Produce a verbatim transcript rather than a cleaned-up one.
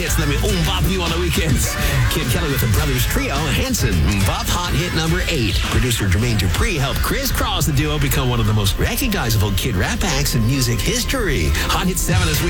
It's the Bop View on the weekends. Kid Kelly with the Brothers Trio, Hanson, Bop hot hit number eight. Producer Jermaine Dupri helped crisscross the duo become one of the most recognizable kid rap acts in music history. Hot hit seven this week.